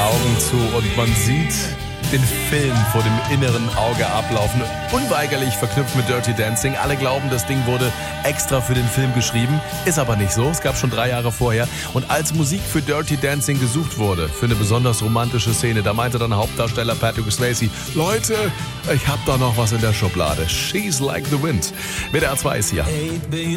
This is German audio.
Augen zu und man sieht den Film vor dem inneren Auge ablaufen. Unweigerlich verknüpft mit Dirty Dancing. Alle glauben, das Ding wurde extra für den Film geschrieben. Ist aber nicht so. Es gab schon 3 Jahre vorher. Und als Musik für Dirty Dancing gesucht wurde, für eine besonders romantische Szene, da meinte dann Hauptdarsteller Patrick Swayze, Leute, ich hab da noch was in der Schublade. She's like the wind. WDR 2 ist hier.